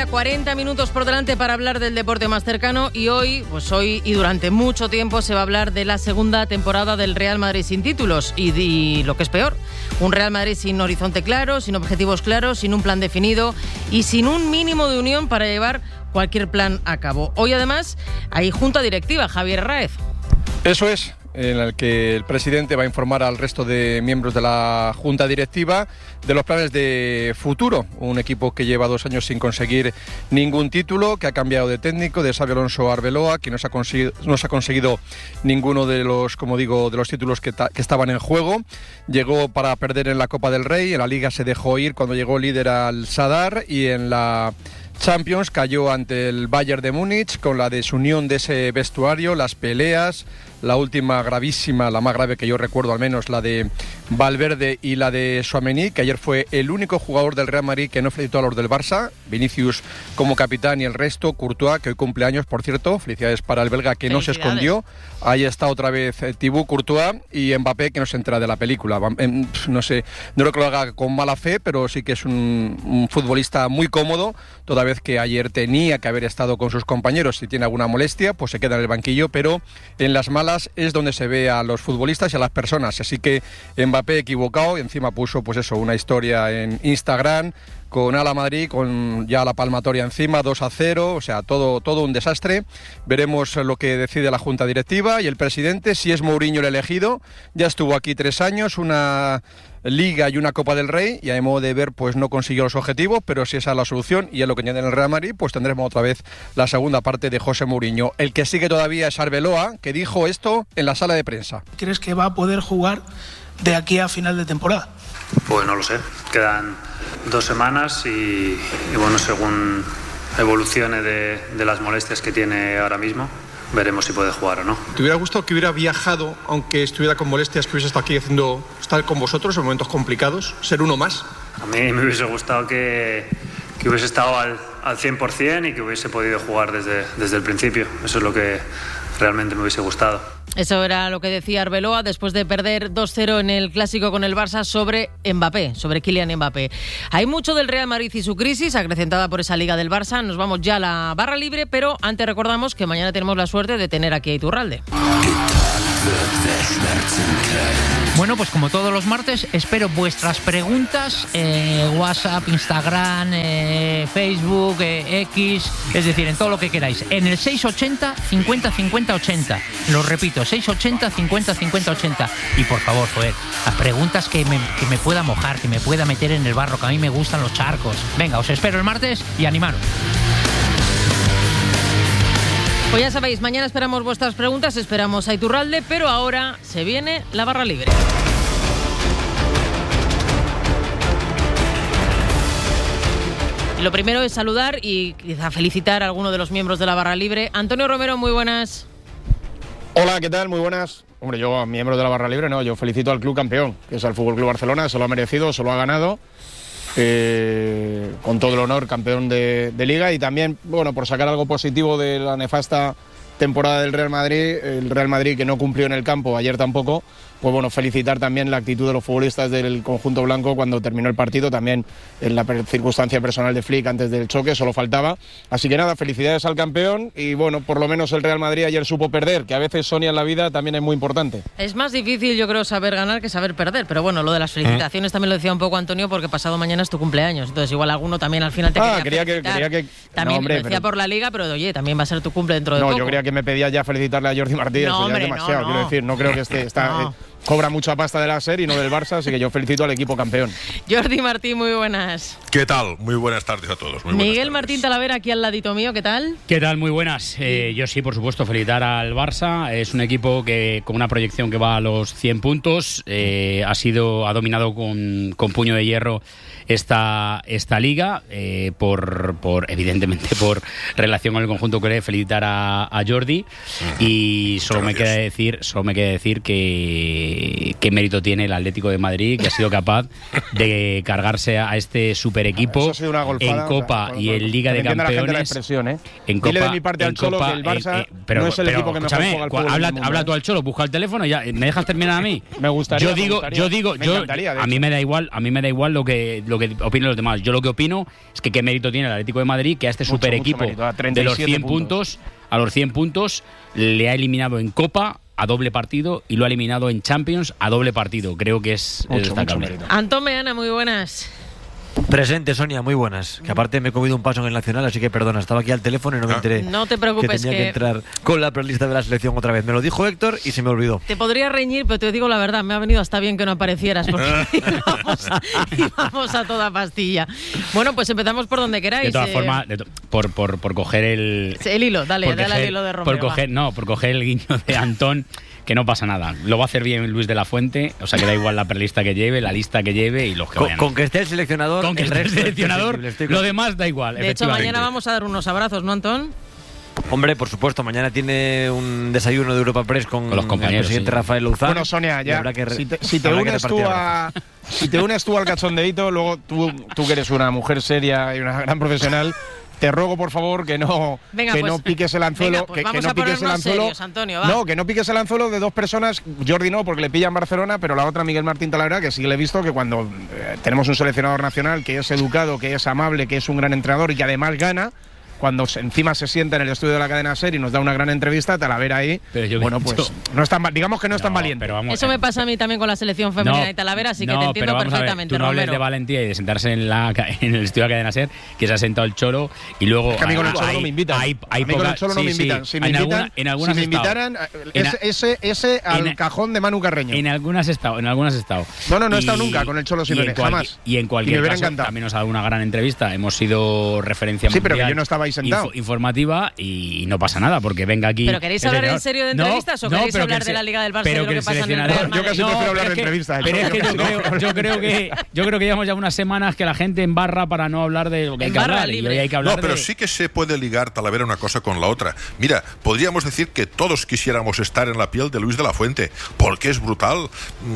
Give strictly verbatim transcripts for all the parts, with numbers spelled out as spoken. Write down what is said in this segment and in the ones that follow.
queda cuarenta minutos por delante para hablar del deporte más cercano y hoy, pues hoy y durante mucho tiempo se va a hablar de la segunda temporada del Real Madrid sin títulos y, y lo que es peor, un Real Madrid sin horizonte claro, sin objetivos claros, sin un plan definido y sin un mínimo de unión para llevar cualquier plan a cabo. Hoy además hay junta directiva, Javier Herráez. Eso es, en el que el presidente va a informar al resto de miembros de la junta directiva de los planes de futuro. Un equipo que lleva dos años sin conseguir ningún título, que ha cambiado de técnico, de Xabi Alonso a Arbeloa, que no se ha conseguido, no se ha conseguido ninguno de los, como digo, de los títulos que, ta, que estaban en juego. Llegó para perder en la Copa del Rey, en la Liga se dejó ir cuando llegó líder al Sadar y en la Champions cayó ante el Bayern de Múnich con la desunión de ese vestuario, las peleas, la última gravísima, la más grave que yo recuerdo al menos, la de Valverde y la de Tchouaméni, que ayer fue el único jugador del Real Madrid que no felicitó a los del Barça, Vinicius como capitán y el resto, Courtois, que hoy cumple años, por cierto, felicidades para el belga que no se escondió, ahí está otra vez Thibaut Courtois y Mbappé que no se entera de la película, no sé, no creo que lo haga con mala fe, pero sí que es un, un futbolista muy cómodo, toda vez que ayer tenía que haber estado con sus compañeros, si tiene alguna molestia, pues se queda en el banquillo, pero en las malas es donde se ve a los futbolistas y a las personas, así que Mbappé equivocado y encima puso pues eso, una historia en Instagram con Ala Madrid, con ya la palmatoria encima, dos a cero, o sea, todo, todo un desastre. Veremos lo que decide la junta directiva y el presidente, si es Mourinho el elegido, ya estuvo aquí tres años, una Liga y una Copa del Rey, y a modo de ver pues no consiguió los objetivos, pero si esa es la solución y es lo que tiene el Real Madrid, pues tendremos otra vez la segunda parte de José Mourinho. El que sigue todavía es Arbeloa, que dijo esto en la sala de prensa. ¿Crees que va a poder jugar de aquí a final de temporada? Pues no lo sé, quedan dos semanas y, y bueno, según evolucione de, de las molestias que tiene ahora mismo, veremos si puede jugar o no. ¿Te hubiera gustado que hubiera viajado, aunque estuviera con molestias, que hubiese estado aquí haciendo, estar con vosotros en momentos complicados, ser uno más? A mí me hubiese gustado que, que hubiese estado al, al cien por ciento y que hubiese podido jugar desde, desde el principio. Eso es lo que realmente me hubiese gustado. Eso era lo que decía Arbeloa después de perder dos cero en el Clásico con el Barça sobre Mbappé, sobre Kylian Mbappé. Hay mucho del Real Madrid y su crisis, acrecentada por esa Liga del Barça. Nos vamos ya a la barra libre, pero antes recordamos que mañana tenemos la suerte de tener aquí a Iturralde. Bueno, pues como todos los martes, espero vuestras preguntas, eh, WhatsApp, Instagram, eh, Facebook, eh, X, es decir, en todo lo que queráis. En el seis ochenta, cincuenta, cincuenta, ochenta. Lo repito, seis ochenta, cincuenta, cincuenta, ochenta. Y por favor, joder, las preguntas que me, que me pueda mojar, que me pueda meter en el barro, que a mí me gustan los charcos. Venga, os espero el martes y animaros. Pues ya sabéis, mañana esperamos vuestras preguntas, esperamos a Iturralde, pero ahora se viene la barra libre. Y lo primero es saludar y quizá felicitar a alguno de los miembros de la barra libre. Antonio Romero, muy buenas. Hola, ¿qué tal? Muy buenas. Hombre, yo, miembro de la barra libre, no, yo felicito al club campeón, que es el F C Barcelona, se lo ha merecido, se lo ha ganado. Eh, con todo el honor, campeón de, de Liga, y también, bueno, por sacar algo positivo de la nefasta temporada del Real Madrid, el Real Madrid que no cumplió en el campo, ayer tampoco, pues bueno, felicitar también la actitud de los futbolistas del conjunto blanco cuando terminó el partido, también en la circunstancia personal de Flick antes del choque, solo faltaba. Así que nada, felicidades al campeón y bueno, por lo menos el Real Madrid ayer supo perder, que a veces, Sonia, en la vida también es muy importante. Es más difícil, yo creo, saber ganar que saber perder, pero bueno, lo de las felicitaciones ¿Mm? También lo decía un poco Antonio, porque pasado mañana es tu cumpleaños, entonces igual alguno también al final te ah, quería, quería felicitar. Que, quería que... También no, hombre, lo decía pero... por la Liga, pero oye, también va a ser tu cumple dentro de no, poco. No, yo creía que me pedía ya felicitarle a Jordi Martí, no, eso hombre, ya es demasiado, no, no. quiero decir, no creo que esté... Está, no. eh, cobra mucha pasta de la S E R y no del Barça, así que yo felicito al equipo campeón. Jordi Martí, muy buenas. ¿Qué tal? Muy buenas tardes a todos. Muy Miguel Martín Talavera, aquí al ladito mío, ¿qué tal? ¿Qué tal? Muy buenas. Eh, yo sí, por supuesto, felicitar al Barça. Es un equipo que con una proyección que va a los cien puntos, eh, ha sido, ha dominado con, con puño de hierro esta, esta liga, eh, por, por evidentemente por relación con el conjunto que felicitar a, a Jordi. Y solo me queda decir, solo me queda decir que eh, qué mérito tiene el Atlético de Madrid, que ha sido capaz de cargarse a este super equipo en Copa, o sea, y en Liga de Campeones. ¿eh? En Copa, Dile de mi parte al Cholo Copa, que el Barça eh, eh, pero, no es el pero, equipo que mejor juega al fútbol habla, del mundo, habla ¿eh? tú al Cholo, busca el teléfono y ya. ¿Me dejas terminar a mí? Me gustaría. Yo digo, me gustaría, yo digo, me yo, encantaría, de a mí hecho. me da igual, a mí me da igual lo que lo que opinen los demás. Yo lo que opino es que qué mérito tiene el Atlético de Madrid, que a este Mucho, super mucho equipo mérito, a de treinta y los siete cien puntos, a los cien puntos le ha eliminado en Copa a doble partido y lo ha eliminado en Champions a doble partido. Creo que es Mucho, destacable. mucho Antón Meana, muy buenas. Presente, Sonia, muy buenas. Que aparte me he comido un paso en el Nacional, así que perdona, estaba aquí al teléfono y no me enteré. No te preocupes, que tenía que... que entrar con la prelista de la selección otra vez. Me lo dijo Héctor y se me olvidó. Te podría reñir, pero te digo la verdad, me ha venido hasta bien que no aparecieras, porque íbamos, íbamos a toda pastilla. Bueno, pues empezamos por donde queráis. De todas eh, formas, de to- por, por, por coger el... El hilo, dale, por dale coger- al hilo de Romeo. Por coger, no, por coger el guiño de Antón, que no pasa nada. Lo va a hacer bien Luis de la Fuente, o sea que da igual la prelista que lleve, la lista que lleve y los que Con, vayan. con que esté el seleccionador, Con que el esté el resto es seleccionador, preferible, estoy lo con- demás da igual. De hecho, efectivamente. mañana vamos a dar unos abrazos, ¿no, Antón? Hombre, por supuesto, mañana tiene un desayuno de Europa Press con, Con los compañeros, el presidente sí. Rafael Louzán. Bueno, Sonia, y ya, habrá que re- si te, si te habrá que unes tú repartir a, si te unes tú al cachondeíto, luego tú, tú que eres una mujer seria y una gran profesional, te ruego por favor que no Venga, que pues- no piques el anzuelo, venga, pues que, que vamos no a piques el ponernos anzuelo. serios, Antonio, va. No, que no piques el anzuelo de dos personas. Jordi no, porque le pilla en Barcelona, pero la otra Miguel Martín Talavera, que sí le he visto que cuando eh, tenemos un seleccionador nacional que es educado, que es amable, que es un gran entrenador y que además gana. Cuando se- encima se sienta en el estudio de la cadena SER y nos da una gran entrevista, Talavera ahí, Pero yo bueno, he pues dicho- no es tan, va- digamos que no es tan No, valiente. pero vamos, Eso eh, me pasa a mí también con la selección femenina No, y Talavera, así que no, te pero entiendo vamos a ver, perfectamente, tú no hables Romero. de valentía y de sentarse en, la, ca- en el estudio de Cadena Ser, que se ha sentado el Cholo y luego... Es que a mí con el hay- Cholo no hay- me invitan. Hay, hay a mí con poca- el Cholo no sí, me sí. invitan. Si me, en, invitan, alguna- en algunas si me has estado. invitaran, eh, En ese, a- ese, ese al en- cajón de Manu Carreño. En algunas he estado, en algunas he estado. No, no, no he estado Y- nunca con el Cholo y Simeone, en cualqui- jamás. Y en Y cualquier me hubiera caso, encantado. también nos ha dado una gran entrevista. Hemos sido referencia Sí, pero que mundial, yo no estaba ahí sentado. info- informativa y no pasa nada, porque venga aquí... ¿Pero queréis el hablar en seleccionador. serio de No, entrevistas o no, queréis pero hablar que de el la se- Liga del Barça y pero de lo que que el pasa en el seleccionador- Real Madrid? Yo casi No, prefiero hablar pero de es que- entrevistas. Pero es que yo Yo creo, creo- yo creo que yo creo que llevamos ya unas semanas que la gente embarra para no hablar de lo que hay En que barra hablar y libre. hoy hay que hablar No, pero de... sí que se puede ligar, Talavera, una cosa con la otra. Mira, podríamos decir que todos quisiéramos estar en la piel de Luis de la Fuente, porque es brutal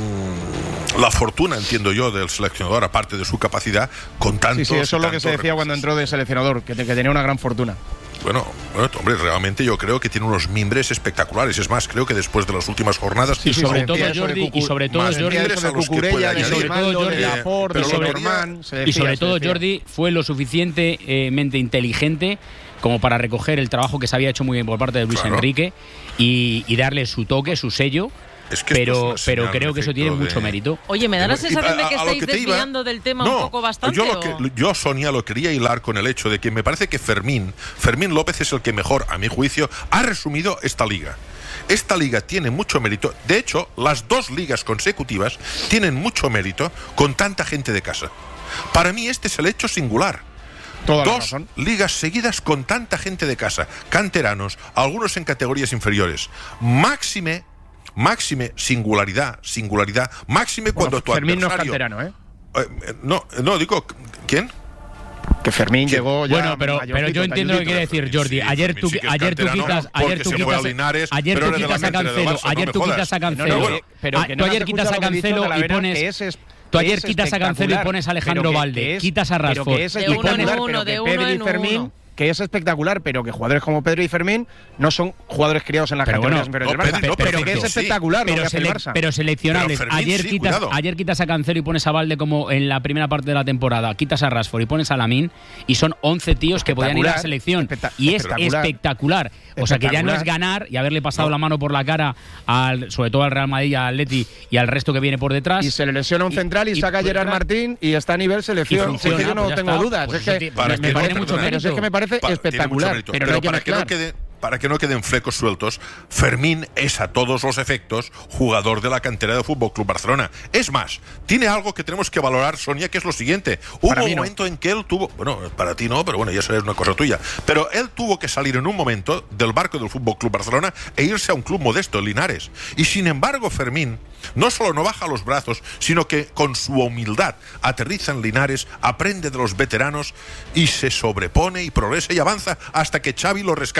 mmm, la fortuna, entiendo yo, del seleccionador, aparte de su capacidad, con tantos... Sí, sí, eso es lo que tantos se decía cuando recursos. entró de seleccionador, que, te- que tenía una gran fortuna. Bueno, bueno, hombre, realmente yo creo que tiene unos mimbres espectaculares. Es más, creo que después de las últimas jornadas... Y sobre se todo decía eso de Jordi, y Cucu- sobre todo más Jordi, Decía mimbres eso a de los que Cucurella, puede de añadir. Grimaldo, Jordi, de Laporte, pero de lo que Norman, se y decía, sobre se todo decía. Jordi fue lo suficientemente inteligente como para recoger el trabajo que se había hecho muy bien por parte de Luis Claro. Enrique y, y darle su toque, su sello. Es que esto pero, es una pero señal, creo en que eso efecto, tiene de- mucho mérito. Oye, me da la Y sensación de a- que a lo estáis que te iba- desviando del tema No, un poco bastante. Yo, lo ¿o? que, yo, Sonia, lo quería hilar con el hecho de que me parece que Fermín, Fermín López es el que mejor, a mi juicio, ha resumido esta liga. Esta liga tiene mucho mérito. De hecho, las dos ligas consecutivas tienen mucho mérito con tanta gente de casa. Para mí este es el hecho singular. Toda la Dos razón. ligas seguidas con tanta gente de casa, canteranos, algunos en categorías inferiores. Máxime, máxime, singularidad, singularidad, máxime Bueno, cuando tu Fermín no es adversario... canterano, ¿eh? Eh, no, no, digo, ¿quién? Que Fermín ¿Quién? llegó ya Bueno, pero, mayorcito, pero yo entiendo lo que quiere talludito. decir Jordi. Sí, Ayer Fermín tú, sí que es ayer tú canterano, quitas, ayer porque tú se fue quitas, a Linares, ayer pero tú era de la quitas a cantera del Cancelo, Barça, no ayer me tú jodas. quitas a No, no, Cancelo, que- pero ah, que tú no me has ayer quitas a escuchado lo que he dicho, Cancelo y Talavera, pones que ese es- Tú que ayer es quitas a Cancelo y espectacular, pones a pero Alejandro que- Valde, que es- quitas a pero Rashford. que es De uno en espectacular, uno, pero de que uno Pedri y en Fermín, uno. que es espectacular, pero que jugadores como Pedro y Fermín no son jugadores criados en las Pero categorías bueno, inferiores no, del Barça, Pedri no, pero, pero que es sí. espectacular lo pero, que hace el selec- Barça. pero seleccionables. Pero Fermín, ayer, sí, quitas, cuidado. ayer quitas a Cancelo y pones a Valde como en la primera parte de la temporada. Quitas a Rashford y pones a Lamine y son once tíos que podían ir a la selección. Espectacular, Y es espectacular. espectacular. O sea que ya no es Espectacular. ganar y haberle pasado No. la mano por la cara, al, sobre todo al Real Madrid, al Atleti y al resto que viene por detrás. Y se le lesiona un Y- central y, y- saca a Gerard y- Martín y está a nivel selección. Y Es que funciona, yo no pues ya tengo está. dudas. Pues es eso que ti- para me, que parece no- mucho perdona, mérito. Es que me parece Pa- tiene mucho espectacular. mérito. Pero, no hay que para que no mezclar. quede, para que no queden flecos sueltos, Fermín es a todos los efectos jugador de la cantera del Fútbol Club Barcelona. Es más, tiene algo que tenemos que valorar, Sonia, que es lo siguiente. Hubo Para un mí no. momento en que él tuvo, bueno, para ti no, pero bueno, ya eso es una cosa tuya. Pero él tuvo que salir en un momento del barco del Fútbol Club Barcelona e irse a un club modesto, Linares. Y sin embargo, Fermín no solo no baja los brazos, sino que con su humildad aterriza en Linares, aprende de los veteranos y se sobrepone y progresa y avanza hasta que Xavi lo rescata. Ojo,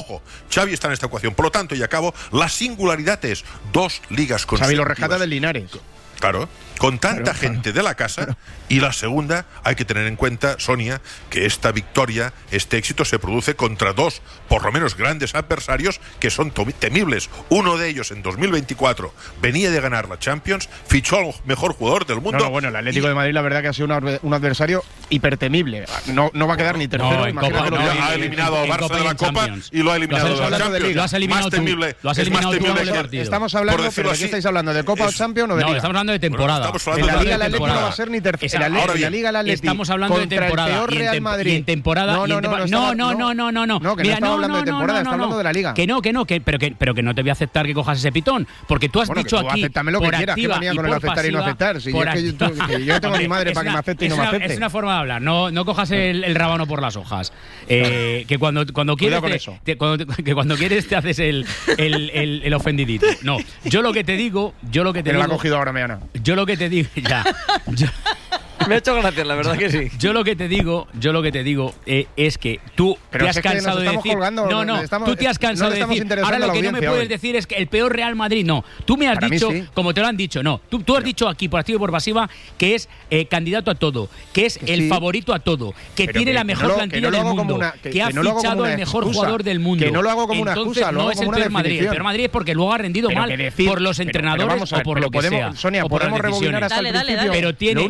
ojo, Xavi está en esta ecuación. Por lo tanto, y acabo, la singularidad es dos ligas consecutivas. Xavi lo rescata del Linares. Claro, con tanta claro, gente claro. de la casa. Claro. Y la segunda, hay que tener en cuenta, Sonia, que esta victoria, este éxito se produce contra dos, por lo menos grandes adversarios que son temibles. Uno de ellos en dos mil veinticuatro venía de ganar la Champions, fichó al mejor jugador del mundo. No, no, bueno, el Atlético y... de Madrid la verdad que ha sido un, un adversario hipertemible. No, no va a quedar ni tercero. No, imagínate Copa, lo que no, ha eliminado al Barça de la Copa y lo ha eliminado de la Champions. Lo has eliminado más temible, tú. Lo has eliminado es más temible tú en el partido. Estamos hablando, pero ¿de qué estáis hablando? ¿De Copa es, o Champions o de no, Liga? estamos hablando de temporada. Bueno, en la Liga el Atlético no va a ser ni tercero. En la Liga el Atlético estamos hablando de temporada. El peor Real y, en Madrid. y en temporada. No, no, no, no, no, no, no, no, no, no. No, que Mira, no está no, hablando no, de temporada, no, está no, hablando de la Liga. Que no, que no, que, pero, que, pero que no te voy a aceptar que cojas ese pitón. Porque tú has bueno, dicho que tú aquí. Acéptame lo que quieras, que manía con el aceptar y no aceptar. Si yo, es que yo, que yo tengo a mi madre para que me acepte y no me acepte. Es una forma de hablar. No, no cojas el, el rábano por las hojas. Eh, que cuando, cuando quieres. Te, te, cuando, que cuando quieres te haces el, el, el, el ofendidito. No. Yo lo que te digo. Yo lo que te digo. Te lo ha cogido ahora, Meana. Yo lo que te digo. Ya. Yo, me ha hecho gracia, la verdad que sí. Yo lo que te digo, yo lo que te digo eh, es que tú pero te has es cansado que de decir. Colgando, no, no, estamos, tú te has cansado no de decir. Ahora lo que no me puedes hoy. decir es que el peor Real Madrid, no. Tú me has Para dicho, sí. como te lo han dicho, no. Tú, tú has pero, dicho aquí por activa y por pasiva que es eh, candidato a todo, que es que el sí. favorito a todo, que pero tiene que, la que mejor no, plantilla no del mundo, una, que, que, que ha no fichado al mejor excusa, jugador del mundo. Que no lo hago como una Entonces, excusa, lo no hago es como el una peor Madrid. El peor Madrid es porque luego ha rendido mal por los entrenadores o por lo que sea. Sonia, podemos rebobinar hasta el principio. Pero tiene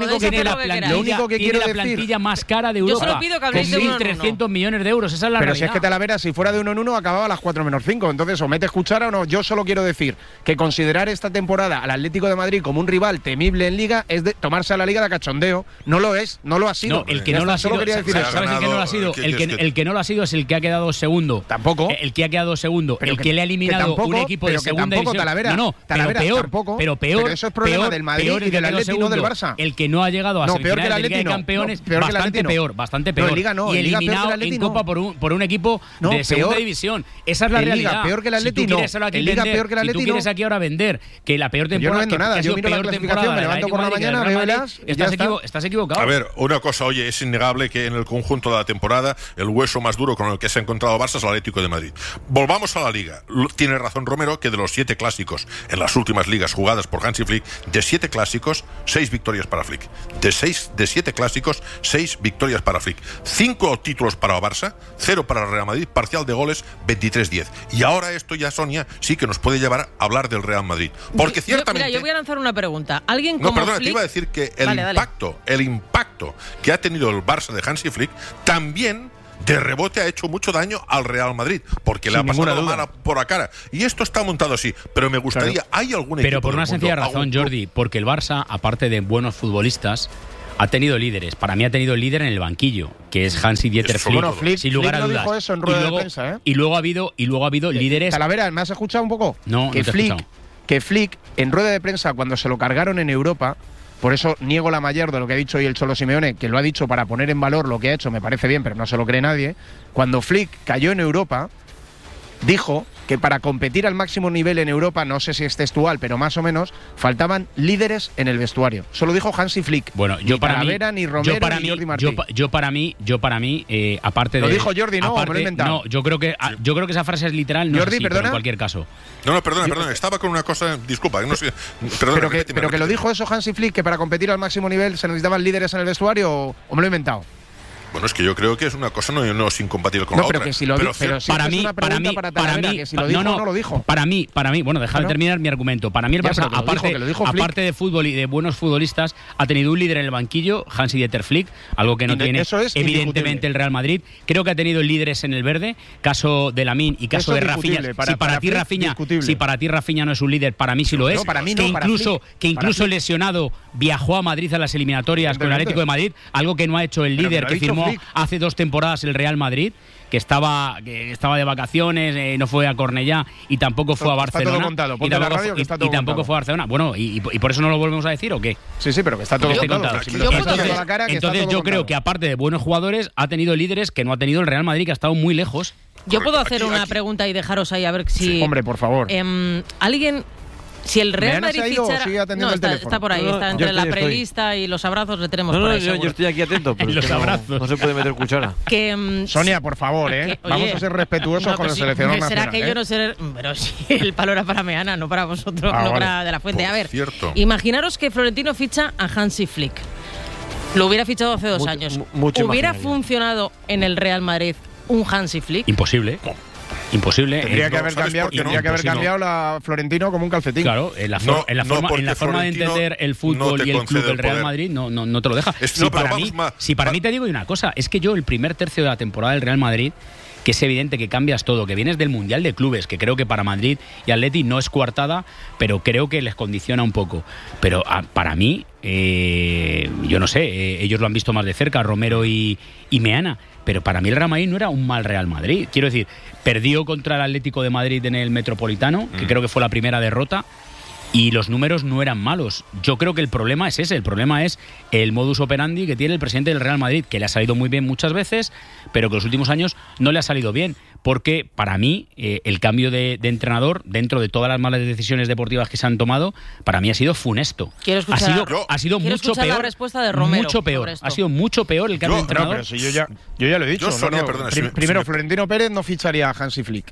la plantilla más cara de Europa. Yo solo pido que habléis con de mil trescientos millones de euros. Esa es la Pero realidad. si es que Talavera, si fuera de uno en uno, acababa a las cuatro menos cinco. Entonces, o metes cuchara o no. Yo solo quiero decir que considerar esta temporada al Atlético de Madrid como un rival temible en Liga es de tomarse a la Liga de cachondeo. No lo es, no lo ha sido. No, el que no lo ha sido. ¿Sabes el que no lo ha sido? El que, el que no lo ha sido es el que ha quedado segundo. Tampoco. El que ha quedado segundo. Pero el que, que le ha eliminado tampoco, un equipo de segunda tampoco, división. Talavera, no, no, Talavera, pero peor. Tampoco, pero peor. Pero eso es problema peor, del Madrid peor y del Atlético, no del Barça. El que no ha llegado a no, semifinales de Liga de no. Campeones, No, peor bastante no. peor, bastante peor. No, en Liga no, y en Liga eliminado peor que el en no. Copa por un, por un equipo no, de segunda peor. división. Esa es la en realidad. Liga peor que el Atlético, si tú quieres no. aquí En Liga vender, peor que el Atlético, si tú quieres no. aquí ahora vender que la peor temporada yo no vendo que, nada, que ha yo sido miro la peor clasificación, temporada me levanto por la mañana, veo las y ya estás, está. equivo, estás equivocado. A ver, una cosa, oye, es innegable que en el conjunto de la temporada el hueso más duro con el que se ha encontrado Barça es el Atlético de Madrid. Volvamos a la Liga. Tiene razón Romero que de los siete clásicos en las últimas ligas jugadas por Hansi Flick, de siete clásicos, seis victorias para Flick. De seis, de siete clásicos, seis victorias para Flick. Cinco títulos para Barça, cero para el Real Madrid, parcial de goles veintitrés diez. Y ahora esto ya, Sonia, sí que nos puede llevar a hablar del Real Madrid. Porque ciertamente... Yo, mira, yo voy a lanzar una pregunta. ¿Alguien no, como perdona, Flick... te iba a decir que el vale, impacto, dale. el impacto que ha tenido el Barça de Hansi Flick también de rebote ha hecho mucho daño al Real Madrid, porque Sin le ha pasado la duda. mano por la cara. Y esto está montado así, pero me gustaría, claro. ¿hay algún Pero equipo por una del sencilla mundo, razón, algún Jordi, porque el Barça, aparte de buenos futbolistas, ha tenido líderes. Para mí ha tenido líder en el banquillo, que es Hansi Dieter Eso, Flick, bueno, Flick, sin lugar Flick a no dudas. dijo eso en y, rueda luego, de prensa, ¿eh? y luego ha habido y luego ha habido líderes. Talavera, ¿me has escuchado un poco? No, que no te he Flick, escuchado. que Flick en rueda de prensa cuando se lo cargaron en Europa, por eso niego la mayor de lo que ha dicho hoy el Cholo Simeone, que lo ha dicho para poner en valor lo que ha hecho, me parece bien, pero no se lo cree nadie. Cuando Flick cayó en Europa, dijo que para competir al máximo nivel en Europa, no sé si es textual, pero más o menos, faltaban líderes en el vestuario. Solo dijo Hansi Flick. Bueno, yo ni para Talavera, mí, ni Romero, yo para ni mí, Jordi Martí. yo, pa- yo para mí, yo para mí, eh, aparte Lo de. dijo Jordi, no, aparte, me lo he inventado. No, yo creo que, ah, yo creo que esa frase es literal, no Jordi, es así, pero perdona. en cualquier caso. No, no, perdona, perdona, estaba con una cosa, disculpa, no sé, perdona, pero que, repíteme, pero que lo repíteme. dijo eso Hansi Flick, que para competir al máximo nivel se necesitaban líderes en el vestuario, o, o me lo he inventado. Bueno, es que yo creo que es una cosa no, no es incompatible con No, la pero otra. que si lo pero di- pero cier- si para es mí, una para pregunta mí, para para Talavera, mí, que si lo dijo no, o no lo dijo. Para mí, para mí, bueno, déjame Claro. terminar mi argumento. Para mí el Ya, Barça, pero que lo aparte, dijo, que lo dijo Flick. aparte de fútbol y de buenos futbolistas, ha tenido un líder en el banquillo, Hansi Dieter Flick, algo que no Inde- tiene eso es evidentemente indiscutible. el Real Madrid. Creo que ha tenido líderes en el verde, caso de Lamine y caso Eso de es Rafinha. discutible. Para- si para, para ti Flick, Rafinha, discutible. si para ti Rafinha no es un líder, para mí sí lo es. No, para mí no, que para incluso Flick. que Para incluso Flick. lesionado viajó a Madrid a las eliminatorias con el Evidentemente. Atlético de Madrid, algo que no ha hecho el Pero que líder lo ha que dicho firmó Flick. hace dos temporadas el Real Madrid, que estaba que estaba de vacaciones, eh, no fue a Cornellá y tampoco fue a Está Barcelona. todo contado, y ponte la tampoco, radio que y- está y todo tampoco contado. fue a Barcelona. Bueno, y, y- y por eso no lo volvemos a decir, ¿o qué? Sí, sí, pero que está todo Esté contado. contado. Si Yo me lo puedo estás decir- dando la cara, que está Entonces todo yo creo contado. que aparte de buenos jugadores, ha tenido líderes que no ha tenido el Real Madrid, que ha estado muy lejos. Yo puedo Correcto. hacer Aquí- una aquí- pregunta y dejaros ahí a ver si... Hombre, por favor. Em, ¿Alguien Si el Real ¿Meana Madrid se ha ido o fichara... sigue atendiendo no, el está, teléfono? está por ahí, No, no, está yo entre estoy, la estoy. prelista y los abrazos, le tenemos No, por no, ahí, yo, yo seguro. estoy aquí atento, pero es Los que no- abrazos. No, se puede meter cuchara. Que, mm, Sonia, por favor, ¿eh? que, Vamos oye, a ser respetuosos no, con pero el sí, seleccionador hombre, nacional. Será que ¿eh? yo no sé... Pero sí, el palo era para Meana, no para vosotros, Ah, no vale. para De La Fuente. Por A ver, cierto. imaginaros que Florentino ficha a Hansi Flick. Lo hubiera fichado hace dos Mucho- años. mu- mucho ¿Hubiera imaginario. funcionado en el Real Madrid un Hansi Flick? Imposible. Imposible. Tendría Eh, que no, haber ¿sabes cambiado, por qué no? tendría que haber Imposible. cambiado la Florentino como un calcetín. Claro, en la, for- No, en la no, forma, en porque la forma de Florentino entender el no fútbol te y el concede club del el Real poder. Madrid no, no, no te lo deja. Es- si no, pero para, vamos mí, más- si para va- mí te digo una cosa, es que yo el primer tercio de la temporada del Real Madrid, que es evidente que cambias todo, que vienes del Mundial de Clubes, que creo que para Madrid y Atleti no es coartada, pero creo que les condiciona un poco. Pero a, para mí, eh, yo no sé, eh, ellos lo han visto más de cerca, Romero y, y Meana, pero para mí el Real Madrid no era un mal Real Madrid. Quiero decir, perdió contra el Atlético de Madrid en el Metropolitano, que Mm. creo que fue la primera derrota, y los números no eran malos. Yo creo que el problema es ese, el problema es el modus operandi que tiene el presidente del Real Madrid, que le ha salido muy bien muchas veces, pero que los últimos años no le ha salido bien, porque para mí eh, el cambio de, de entrenador, dentro de todas las malas decisiones deportivas que se han tomado, para mí ha sido funesto. Quiero escuchar- ha sido, Yo- ha sido quiero mucho escuchar la peor. respuesta de Romero mucho peor. sobre esto. Ha sido mucho peor el cambio Yo- de No, entrenador. pero si yo ya, yo ya lo he dicho. Yo, no, Sonia, no. perdona, Pri- si me- primero, si me- Florentino Pérez no ficharía a Hansi Flick.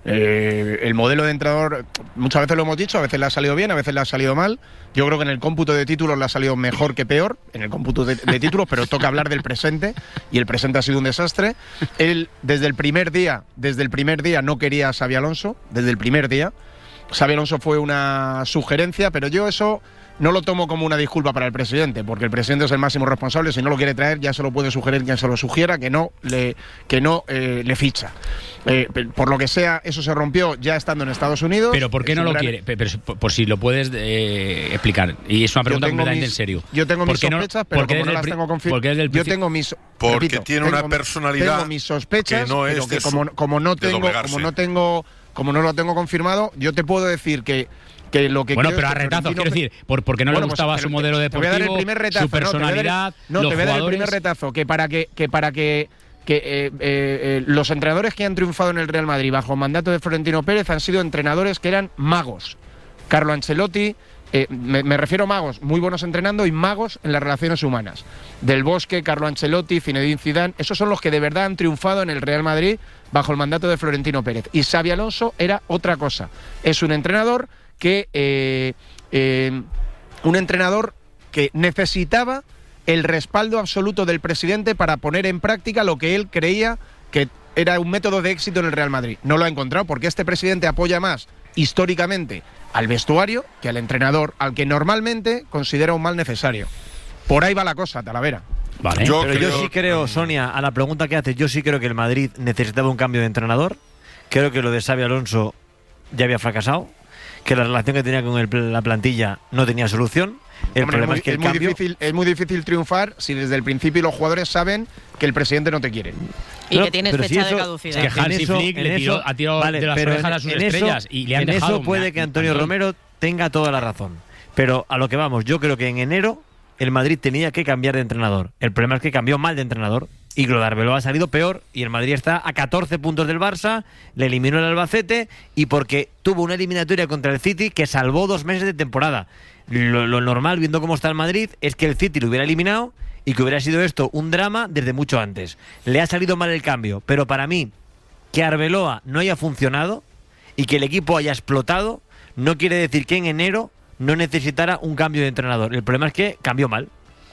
Eh, el modelo de entrenador, muchas veces lo hemos dicho, a veces le ha salido bien, a veces le ha salido mal. Yo creo que en el cómputo de títulos le ha salido mejor que peor, en el cómputo de, de títulos, pero toca hablar del presente, y el presente ha sido un desastre. Él, desde el primer día, desde el primer día no quería a Xabi Alonso, desde el primer día. Xabi Alonso fue una sugerencia, pero yo eso no lo tomo como una disculpa para el presidente, porque el presidente es el máximo responsable. Si no lo quiere traer, ya se lo puede sugerir quien se lo sugiera, que no le, que no eh, le ficha. Eh, por lo que sea, eso se rompió ya estando en Estados Unidos. Pero ¿por qué Es no un lo gran- quiere? Pe- Pero, por, por si lo puedes eh, explicar. Y es una pregunta tengo completamente mis- en serio. Yo tengo ¿Por mis qué no- sospechas, pero por qué como no desde el las pri- tengo por qué confirmadas. desde el Yo principio- tengo mis. Porque repito, tiene tengo una mi- personalidad Tengo mis sospechas, que no es pero que de su- como, como no de tengo, doblegarse. como no tengo, como no lo tengo confirmado, yo te puedo decir que. Que lo que Bueno, creo pero es a que retazos, Florentino quiero decir, por, porque no Bueno, le pues, gustaba pero su te- modelo te voy a dar el deportivo, primer retazo, su personalidad, no, te voy a dar- no, los te voy a dar el jugadores. primer retazo, que para que, que para que, que eh, eh, eh, los entrenadores que han triunfado en el Real Madrid bajo mandato de Florentino Pérez han sido entrenadores que eran magos. Carlo Ancelotti, eh, me, me refiero a magos, muy buenos entrenando y magos en las relaciones humanas. Del Bosque, Carlo Ancelotti, Zinedine Zidane, esos son los que de verdad han triunfado en el Real Madrid bajo el mandato de Florentino Pérez. Y Xabi Alonso era otra cosa. Es un entrenador que eh, eh, un entrenador que necesitaba el respaldo absoluto del presidente para poner en práctica lo que él creía que era un método de éxito en el Real Madrid. No lo ha encontrado porque este presidente apoya más históricamente al vestuario que al entrenador, al que normalmente considera un mal necesario. Por ahí va la cosa, Talavera. Vale. Yo Pero yo creo- sí creo, Sonia, a la pregunta que haces, yo sí creo que el Madrid necesitaba un cambio de entrenador. Creo que lo de Xabi Alonso ya había fracasado, que la relación que tenía con el- la plantilla no tenía solución. El Hombre, problema muy- es que el muy cambio... difícil, es muy difícil triunfar si desde el principio los jugadores saben que el presidente no te quiere. Y No, que tienes pero fecha si de eso- caducidad. Que en Hansi eso- Flick en le tiró- eso- ha tirado vale, de las pero orejas en- a sus en eso- estrellas y le han en dejado eso puede una- que Antonio Antón. Romero tenga toda la razón. Pero a lo que vamos, yo creo que en enero el Madrid tenía que cambiar de entrenador. El problema es que cambió mal de entrenador. Y Glodarbeló ha salido peor y el Madrid está a catorce puntos del Barça, le eliminó el Albacete y porque tuvo una eliminatoria contra el City que salvó dos meses de temporada. Lo, lo normal, viendo cómo está el Madrid, es que el City lo hubiera eliminado y que hubiera sido esto un drama desde mucho antes. Le ha salido mal el cambio, pero para mí, que Arbeloa no haya funcionado y que el equipo haya explotado, no quiere decir que en enero no necesitara un cambio de entrenador. El problema es que cambió mal.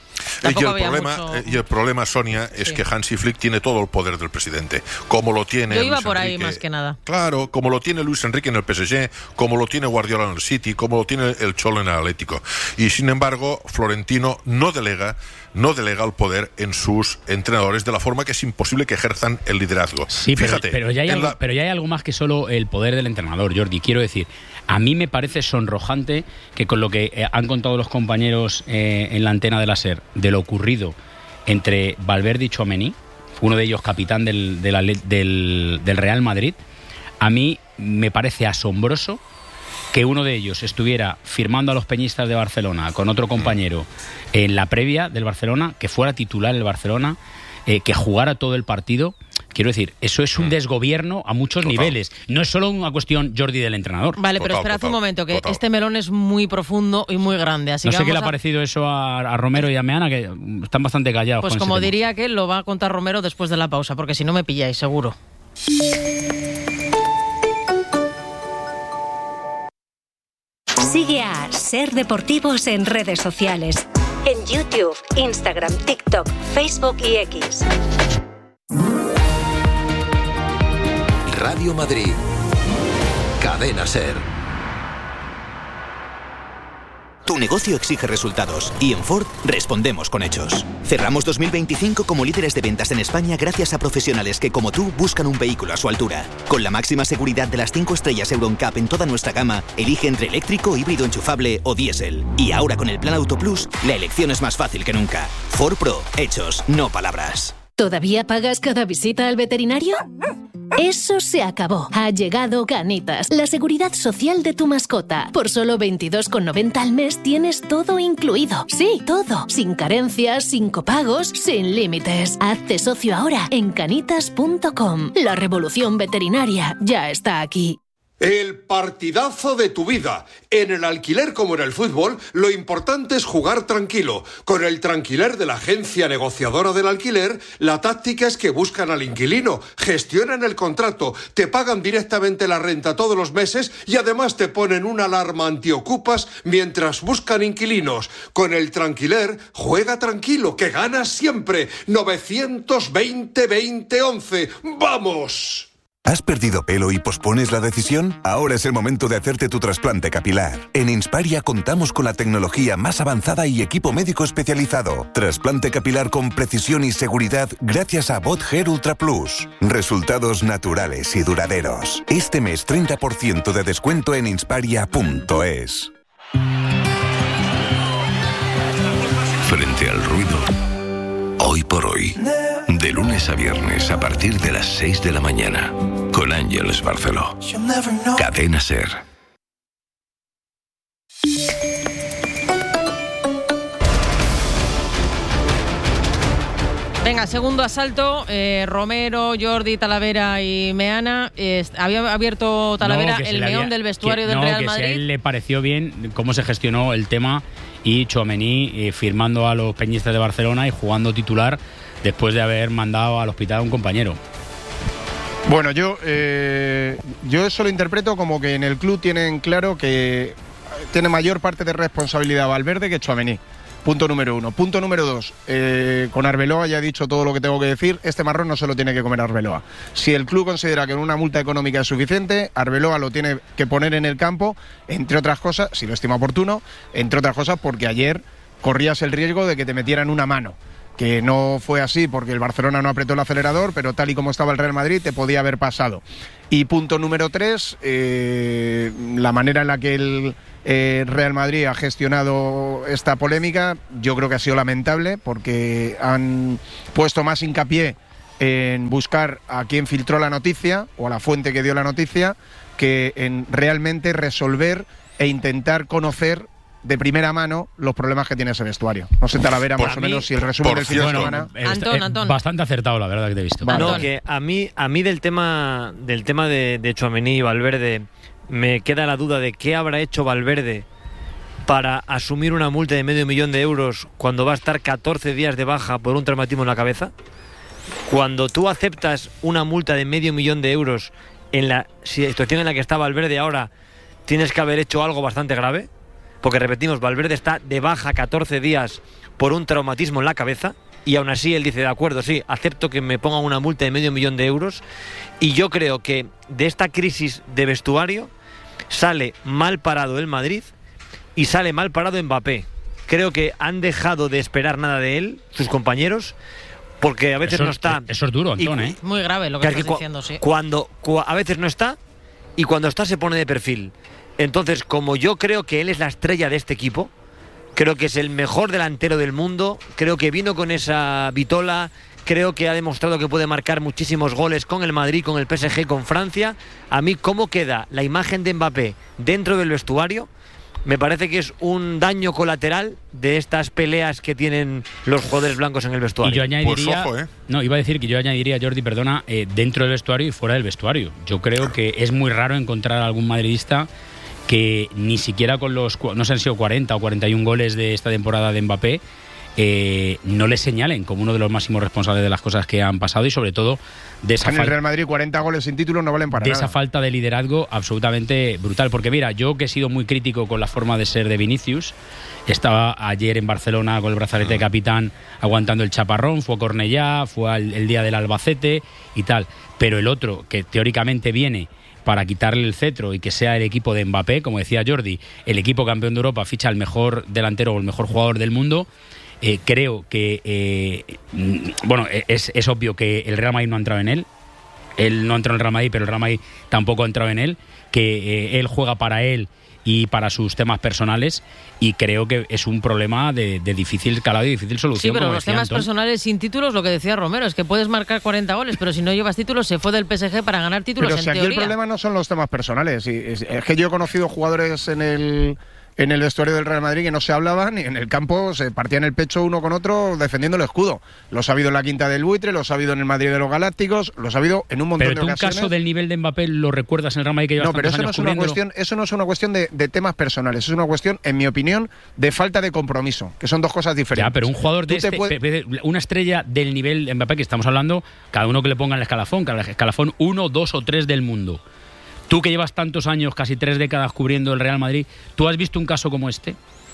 Y Tampoco el, había problema, mucho- eh, y el problema, Sonia, es Sí. que Hansi Flick tiene todo el poder del presidente, como lo tiene Yo iba Luis por ahí Enrique. más que nada. Claro, como lo tiene Luis Enrique en el P S G, como lo tiene Guardiola en el City, como lo tiene el Cholo en el Atlético. Y sin embargo, Florentino no delega, no delega el poder en sus entrenadores de la forma que es imposible que ejerzan el liderazgo. Sí, pero, Fíjate, pero, ya hay en algo, la- pero ya hay algo más que solo el poder del entrenador, Jordi. Quiero decir, a mí me parece sonrojante que con lo que eh, han contado los compañeros eh, en la antena de la SER, de lo ocurrido entre Valverde y Tchouaméni, uno de ellos capitán del, del, Atlet- del, del Real Madrid, a mí me parece asombroso que uno de ellos estuviera firmando a los peñistas de Barcelona con otro compañero en la previa del Barcelona, que fuera titular el Barcelona, eh, que jugara todo el partido. Quiero decir, eso es un desgobierno a muchos Total. niveles. No es solo una cuestión, Jordi, del entrenador. Vale, pero Total, esperad total, un momento, que total. este melón es muy profundo y muy grande. Así No que sé qué le vamos ha a- parecido eso a, a Romero y a Meana, que están bastante callados. Pues con ese como tema. diría que lo va a contar Romero después de la pausa, porque si no me pilláis, seguro. Sigue a Ser Deportivos en redes sociales. En YouTube, Instagram, TikTok, Facebook y X. Radio Madrid. Cadena Ser. Tu negocio exige resultados y en Ford respondemos con hechos. Cerramos dos mil veinticinco como líderes de ventas en España gracias a profesionales que, como tú, buscan un vehículo a su altura. Con la máxima seguridad de las cinco estrellas Euro N C A P en toda nuestra gama, elige entre eléctrico, híbrido enchufable o diésel. Y ahora con el Plan Auto Plus, la elección es más fácil que nunca. Ford Pro, hechos, no palabras. ¿Todavía pagas cada visita al veterinario? Eso se acabó. Ha llegado Canitas, la seguridad social de tu mascota. Por solo veintidós con noventa al mes tienes todo incluido. Sí, todo. Sin carencias, sin copagos, sin límites. Hazte socio ahora en canitas punto com. La revolución veterinaria ya está aquí. El partidazo de tu vida. En el alquiler como en el fútbol, lo importante es jugar tranquilo. Con el Tranquiler de la agencia negociadora del alquiler, la táctica es que buscan al inquilino, gestionan el contrato, te pagan directamente la renta todos los meses y además te ponen una alarma antiocupas mientras buscan inquilinos. Con el Tranquiler, juega tranquilo, que ganas siempre. novecientos veinte veinte once. ¡Vamos! ¿Has perdido pelo y pospones la decisión? Ahora es el momento de hacerte tu trasplante capilar. En Insparia contamos con la tecnología más avanzada y equipo médico especializado. Trasplante capilar con precisión y seguridad gracias a Bot Hair Ultra Plus. Resultados naturales y duraderos. Este mes treinta por ciento de descuento en insparia punto es. Frente al ruido, hoy por hoy. De lunes a viernes a partir de las seis de la mañana. Con Ángeles Barceló. Cadena Ser. Venga, segundo asalto. Eh, Romero, Jordi, Talavera y Meana. Eh, había abierto Talavera No, que se el le león había- del vestuario que- del no, Real que Madrid. Si a él le pareció bien cómo se gestionó el tema y Tchouaméni eh, firmando a los peñistas de Barcelona y jugando titular después de haber mandado al hospital a un compañero. Bueno, yo, eh, yo eso lo interpreto como que en el club tienen claro que tiene mayor parte de responsabilidad Valverde que Tchouaméni. Punto número uno. Punto número dos. Eh, con Arbeloa ya he dicho todo lo que tengo que decir. Este marrón no se lo tiene que comer Arbeloa. Si el club considera que una multa económica es suficiente, Arbeloa lo tiene que poner en el campo, entre otras cosas, si lo estima oportuno, entre otras cosas porque ayer corrías el riesgo de que te metieran una mano. Que no fue así porque el Barcelona no apretó el acelerador, pero tal y como estaba el Real Madrid te podía haber pasado. Y punto número tres, eh, la manera en la que el eh, Real Madrid ha gestionado esta polémica, yo creo que ha sido lamentable porque han puesto más hincapié en buscar a quien filtró la noticia o a la fuente que dio la noticia que en realmente resolver e intentar conocer de primera mano los problemas que tiene ese vestuario. No sé, Talavera, más o menos, si el resumen del fin de semana... Eh, eh, Bastante acertado, la verdad, que te he visto. No, que a mí, a mí del tema del tema de, de Tchouaméni y Valverde me queda la duda de qué habrá hecho Valverde para asumir una multa de medio millón de euros cuando va a estar catorce días de baja por un traumatismo en la cabeza. Cuando tú aceptas una multa de medio millón de euros en la situación en la que está Valverde ahora, tienes que haber hecho algo bastante grave. Porque repetimos, Valverde está de baja catorce días por un traumatismo en la cabeza y aún así él dice, de acuerdo, sí, acepto que me pongan una multa de medio millón de euros y yo creo que de esta crisis de vestuario sale mal parado el Madrid y sale mal parado Mbappé. Creo que han dejado de esperar nada de él, sus compañeros, porque a veces Eso- no está... Eso es duro, Antón, ¿eh? Muy grave lo que Claro, estás que diciendo, sí. Cuando, cua- a veces no está y cuando está se pone de perfil. Entonces, como yo creo que él es la estrella de este equipo, creo que es el mejor delantero del mundo, creo que vino con esa vitola, creo que ha demostrado que puede marcar muchísimos goles con el Madrid, con el P S G, con Francia. A mí, ¿cómo queda la imagen de Mbappé dentro del vestuario? me parece que es un daño colateral de estas peleas que tienen los jugadores blancos en el vestuario. Y yo añadiría, Pues ojo, ¿eh? no, iba a decir que yo añadiría, Jordi, perdona, eh, dentro del vestuario y fuera del vestuario. Yo creo que es muy raro encontrar a algún madridista que ni siquiera con los, no sé si han sido cuarenta o cuarenta y un goles de esta temporada de Mbappé, eh, no le señalen como uno de los máximos responsables de las cosas que han pasado y sobre todo de esa en el Real Madrid cuarenta goles sin título no valen para de nada. esa falta de liderazgo absolutamente brutal. Porque mira, yo que he sido muy crítico con la forma de ser de Vinicius, estaba ayer en Barcelona con el brazalete de capitán aguantando el chaparrón, fue a Cornellá, fue al, el día del Albacete y tal, pero el otro que teóricamente viene para quitarle el cetro y que sea el equipo de Mbappé, como decía Jordi, el equipo campeón de Europa ficha al mejor delantero o el mejor jugador del mundo. Eh, creo que, eh, bueno, es, es obvio que el Real Madrid no ha entrado en él. Él no ha entrado en el Real Madrid, pero el Real Madrid tampoco ha entrado en él. Que eh, él juega para él y para sus temas personales, y creo que es un problema de, de difícil calado y difícil solución. Sí, pero como los decía temas Antón. personales sin títulos, lo que decía Romero, es que puedes marcar cuarenta goles, pero si no llevas títulos, se fue del P S G para ganar títulos, Pero en si aquí teoría. el problema no son los temas personales. y Es, es que yo he conocido jugadores en el, en el vestuario del Real Madrid que no se hablaban y en el campo se partían el pecho uno con otro defendiendo el escudo. Los ha habido en la Quinta del Buitre, los ha habido en el Madrid de los Galácticos, los ha habido en un montón Pero de tú un ocasiones. caso del nivel de Mbappé lo recuerdas en el Real Madrid que llevas No, pero tantos eso no, años es una cubriéndolo? cuestión, eso no es una cuestión de, de temas personales, es una cuestión, en mi opinión, de falta de compromiso, que son dos cosas diferentes. Ya, pero un jugador de Tú te este, puedes- pe- pe- una estrella del nivel de Mbappé que estamos hablando, cada uno que le ponga en el escalafón, cada escalafón uno, dos o tres del mundo. Tú que llevas tantos años, casi tres décadas cubriendo el Real Madrid, ¿tú has visto un caso como este?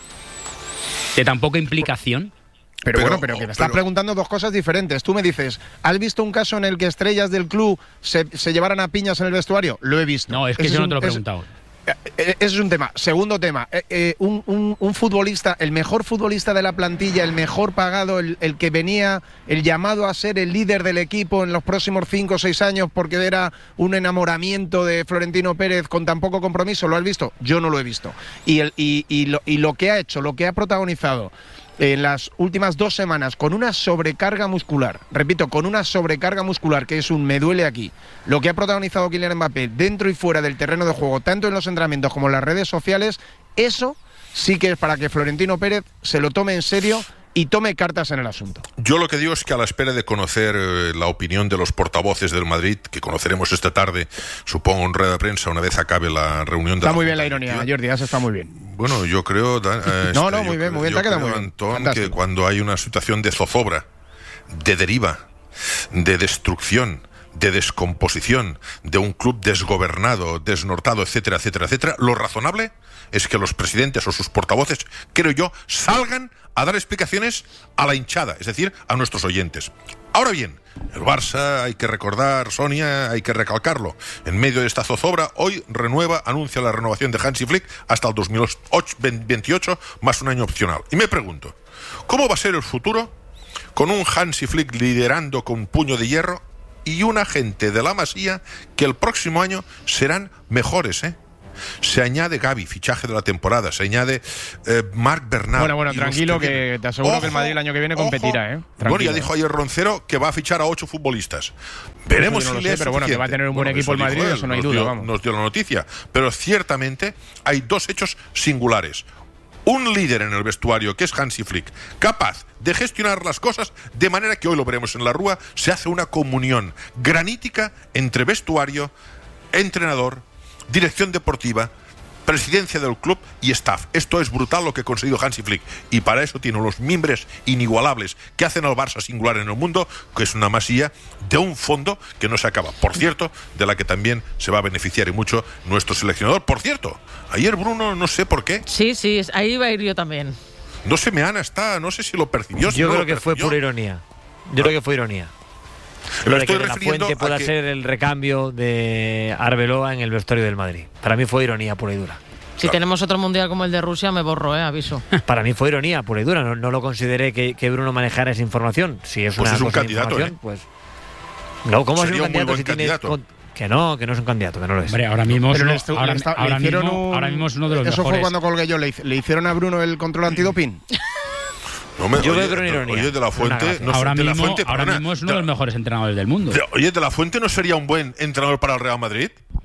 ¿De tan poca implicación? Pero, bueno, pero que me estás preguntando dos cosas diferentes. Tú me dices, ¿has visto un caso en el que estrellas del club se, se llevaran a piñas en el vestuario? Lo he visto. No, es que Ese yo no un- te lo he es- preguntado. Eh, Ese es un tema. Segundo tema, eh, eh, un, un- un futbolista, el mejor futbolista de la plantilla, el mejor pagado, el, el que venía, el llamado a ser el líder del equipo en los próximos cinco o seis años porque era un enamoramiento de Florentino Pérez con tan poco compromiso, ¿lo has visto? Yo no lo he visto. Y, el, y, y, lo, y lo que ha hecho, lo que ha protagonizado en las últimas dos semanas con una sobrecarga muscular, repito, con una sobrecarga muscular que es un me duele aquí, lo que ha protagonizado Kylian Mbappé dentro y fuera del terreno de juego, tanto en los entrenamientos como en las redes sociales, eso sí que es para que Florentino Pérez se lo tome en serio y tome cartas en el asunto. Yo lo que digo es que a la espera de conocer eh, la opinión de los portavoces del Madrid, que conoceremos esta tarde, supongo en rueda de prensa una vez acabe la reunión de Está la muy bien Junta la ironía, Directiva. Jordi, eso está muy bien. Bueno, yo creo... da- eh, No, este, no, muy yo bien, muy bien, yo te ha quedado creo, muy bien. Antón, Fantástico. que cuando hay una situación de zozobra, de deriva, de destrucción, de descomposición, de un club desgobernado, desnortado, etcétera, etcétera, etcétera, lo razonable es que los presidentes o sus portavoces, creo yo, salgan a dar explicaciones a la hinchada, es decir, a nuestros oyentes. Ahora bien, el Barça, hay que recordar, Sonia, hay que recalcarlo, en medio de esta zozobra, hoy renueva, anuncia la renovación de Hansi Flick hasta el dos mil veintiocho, más un año opcional. Y me pregunto, ¿cómo va a ser el futuro con un Hansi Flick liderando con puño de hierro y una gente de la Masía que el próximo año serán mejores, ¿eh? Se añade Gavi, fichaje de la temporada, se añade eh, Marc Bernal. Bueno, bueno, y los tranquilo, que vienen. te aseguro Ojo, que el Madrid el año que viene ojo. competirá, ¿eh? Bueno, Tranquilo. ya dijo ayer Roncero que va a fichar a ocho futbolistas. Veremos Eso yo no si lo le sé, es pero bueno, que suficiente. va a tener un buen Bueno, equipo el dijo Madrid, él, eso no hay nos duda, dio- vamos. Nos dio la noticia. Pero ciertamente hay dos hechos singulares. Un líder en el vestuario, que es Hansi Flick, capaz de gestionar las cosas de manera que hoy lo veremos en la Rúa, se hace una comunión granítica entre vestuario, entrenador, dirección deportiva, presidencia del club y staff. Esto es brutal lo que ha conseguido Hansi Flick, y para eso tiene unos mimbres inigualables que hacen al Barça singular en el mundo, que es una masía de un fondo que no se acaba. Por cierto, de la que también se va a beneficiar y mucho nuestro seleccionador. Por cierto, ayer Bruno, no sé por qué, Sí, sí, es- ahí iba a ir yo también. no sé, Meana está, no sé si lo percibió. si Yo no creo lo que fue percibió. pura ironía. Yo creo que fue ironía. Lo Lo de estoy que De La refiriendo Fuente a pueda que- ser el recambio de Arbeloa en el vestuario del Madrid. Para mí fue ironía pura y dura. Si tenemos otro mundial como el de Rusia, me borro, eh, aviso. Para mí fue ironía pura y dura. No, no lo consideré que, que Bruno manejara esa información. Si es Pues una es un cosa de candidato, información, ¿eh? pues. No, ¿cómo es un Sería un muy candidato buen si tiene candidato. con- Que no, que no es un candidato, que no lo es. Hombre, ahora mismo, es Pero uno, le estu- ahora, le está- le ahora hicieron mismo, un- ahora mismo es uno de los Eso mejores. fue cuando colgué yo. ¿Le, hic- le hicieron a Bruno el control antidoping? No me, Yo oye, veo que era una ironía. Oye, de la Una Fuente, gracia. no sé, ahora de la mismo, Fuente, ahora perdona, mismo es uno de- de los mejores entrenadores del mundo. de- Oye, de la Fuente no sería un buen entrenador para el Real Madrid.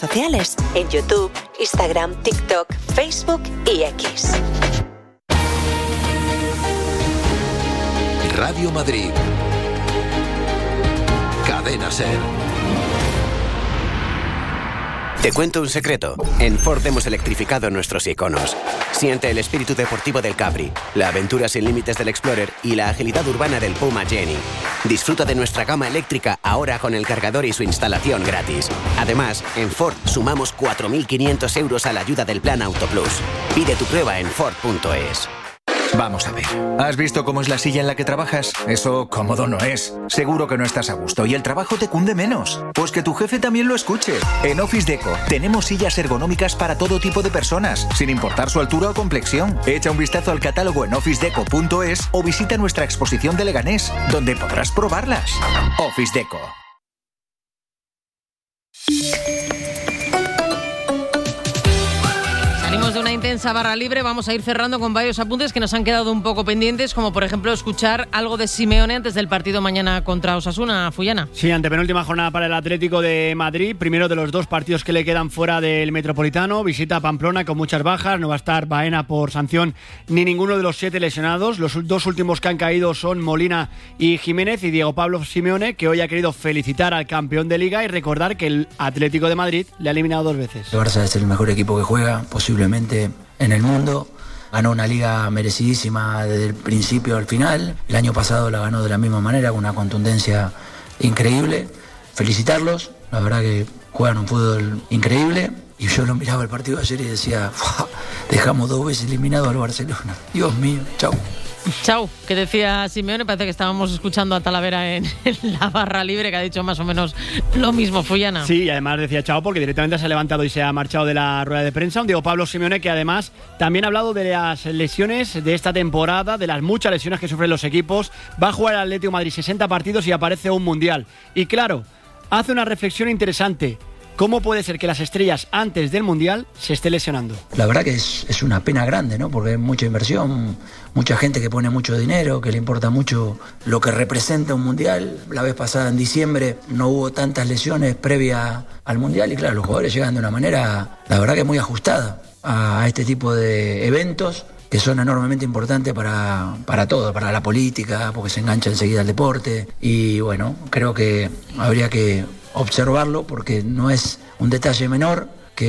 sociales, en YouTube, Instagram, TikTok, Facebook y X. Radio Madrid. Cadena SER. Te cuento un secreto. En Ford hemos electrificado nuestros iconos. Siente el espíritu deportivo del Capri, la aventura sin límites del Explorer y la agilidad urbana del Puma Jenny. Disfruta de nuestra gama eléctrica ahora con el cargador y su instalación gratis. Además, en Ford sumamos cuatro mil quinientos euros a la ayuda del Plan Auto Plus. Pide tu prueba en Ford punto es. Vamos a ver. ¿Has visto cómo es la silla en la que trabajas? Eso cómodo no es. Seguro que no estás a gusto y el trabajo te cunde menos. Pues que tu jefe también lo escuche. En Office Deco tenemos sillas ergonómicas para todo tipo de personas, sin importar su altura o complexión. Echa un vistazo al catálogo en office deco punto es o visita nuestra exposición de Leganés, donde podrás probarlas. Office Deco. Salimos de una intensa barra libre, vamos a ir cerrando con varios apuntes que nos han quedado un poco pendientes, como por ejemplo escuchar algo de Simeone antes del partido mañana contra Osasuna, Fullana. Sí, antepenúltima jornada para el Atlético de Madrid, primero de los dos partidos que le quedan fuera del Metropolitano, visita a Pamplona con muchas bajas, no va a estar Baena por sanción ni ninguno de los siete lesionados, los dos últimos que han caído son Molina y Jiménez, y Diego Pablo Simeone, que hoy ha querido felicitar al campeón de Liga y recordar que el Atlético de Madrid le ha eliminado dos veces. El Barça es el mejor equipo que juega, posiblemente en el mundo. Ganó una liga merecidísima desde el principio al final. El año pasado la ganó de la misma manera, con una contundencia increíble. Felicitarlos, la verdad que juegan un fútbol increíble. Y yo lo miraba el partido de ayer y decía, dejamos dos veces eliminado al Barcelona. Dios mío, chau. Chau, que decía Simeone, parece que estábamos escuchando a Talavera en, en la barra libre, que ha dicho más o menos lo mismo, Fullana. Sí, y además decía chao porque directamente se ha levantado y se ha marchado de la rueda de prensa. Un Diego Pablo Simeone que además también ha hablado de las lesiones de esta temporada, de las muchas lesiones que sufren los equipos. Va a jugar el Atlético de Madrid sesenta partidos y aparece un Mundial. Y claro, hace una reflexión interesante. ¿Cómo puede ser que las estrellas antes del Mundial se esté lesionando? La verdad que es, es una pena grande, ¿no? Porque hay mucha inversión, mucha gente que pone mucho dinero, que le importa mucho lo que representa un Mundial. La vez pasada, en diciembre, no hubo tantas lesiones previa al Mundial y claro, los jugadores llegan de una manera, la verdad que muy ajustada a este tipo de eventos que son enormemente importantes para, para todo, para la política, porque se engancha enseguida al deporte. Y bueno, creo que habría que observarlo porque no es un detalle menor,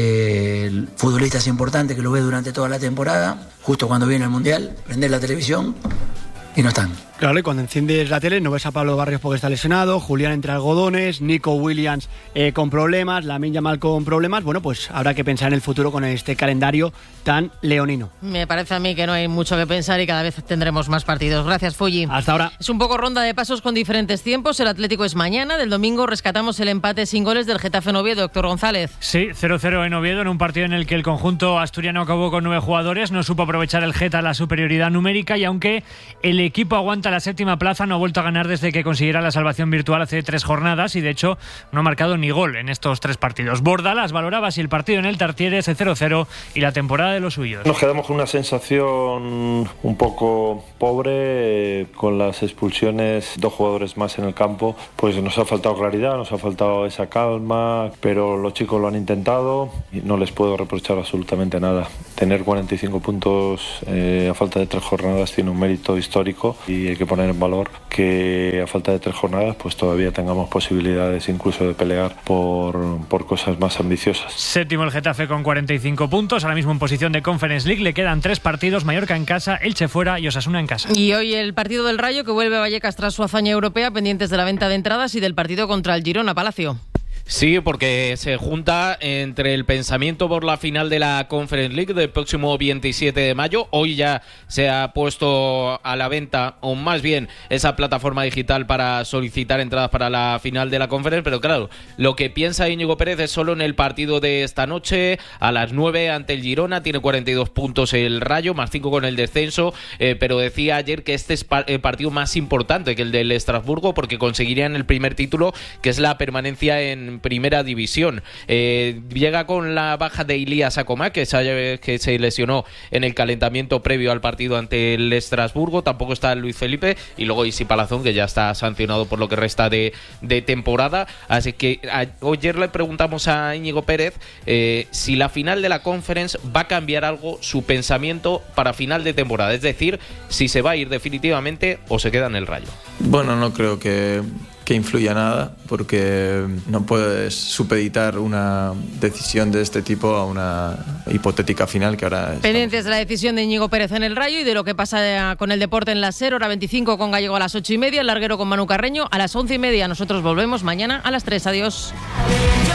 que el futbolista es importante, que lo ve durante toda la temporada, justo cuando viene el Mundial, prender la televisión y no están. Claro, y cuando enciendes la tele no ves a Pablo Barrios porque está lesionado, Julián entre algodones, Nico Williams eh, con problemas, Lamine Yamal con problemas. Bueno, pues habrá que pensar en el futuro con este calendario tan leonino. Me parece a mí que no hay mucho que pensar y cada vez tendremos más partidos. Gracias, Fulli. Hasta ahora. Es un poco ronda de pasos con diferentes tiempos. El Atlético es mañana. Del domingo rescatamos el empate sin goles del Getafe en Oviedo. Doctor González. Sí, cero cero en Oviedo, en un partido en el que el conjunto asturiano acabó con nueve jugadores. No supo aprovechar el Geta la superioridad numérica y aunque el equipo aguanta la séptima plaza, no ha vuelto a ganar desde que consiguiera la salvación virtual hace tres jornadas y de hecho no ha marcado ni gol en estos tres partidos. Bordalas valoraba si el partido en el Tartiere cero cero y la temporada de los suyos. Nos quedamos con una sensación un poco pobre, eh, con las expulsiones, dos jugadores más en el campo, pues nos ha faltado claridad, nos ha faltado esa calma, pero los chicos lo han intentado y no les puedo reprochar absolutamente nada. Tener cuarenta y cinco puntos eh, a falta de tres jornadas tiene un mérito histórico y hay que poner en valor que a falta de tres jornadas pues todavía tengamos posibilidades incluso de pelear por, por cosas más ambiciosas. Séptimo el Getafe con cuarenta y cinco puntos, ahora mismo en posición de Conference League, le quedan tres partidos, Mallorca en casa, Elche fuera y Osasuna en casa. Y hoy el partido del Rayo que vuelve a Vallecas tras su hazaña europea, pendientes de la venta de entradas y del partido contra el Girona, Palacio. Sí, porque se junta entre el pensamiento por la final de la Conference League del próximo veintisiete de mayo. Hoy ya se ha puesto a la venta, o más bien esa plataforma digital para solicitar entradas para la final de la Conference, pero claro, lo que piensa Íñigo Pérez es solo en el partido de esta noche a las nueve ante el Girona. Tiene cuarenta y dos puntos el Rayo, más cinco con el descenso, eh, pero decía ayer que este es pa- el partido más importante que el del Estrasburgo porque conseguirían el primer título, que es la permanencia en primera división. Eh, llega con la baja de Ilías Acomá, que se, que se lesionó en el calentamiento previo al partido ante el Estrasburgo. Tampoco está Luis Felipe y luego Isi Palazón, que ya está sancionado por lo que resta de, de temporada. Así que a, ayer le preguntamos a Íñigo Pérez eh, si la final de la Conference va a cambiar algo su pensamiento para final de temporada, es decir, si se va a ir definitivamente o se queda en el Rayo. Bueno, no creo que que influya nada, porque no puedes supeditar una decisión de este tipo a una hipotética final que ahora es. Pendientes de la decisión de Íñigo Pérez en el Rayo y de lo que pasa con el deporte en la SER, hora veinticinco con Gallego a las ocho y media, el larguero con Manu Carreño a las once y media. Nosotros volvemos mañana a las tres. Adiós.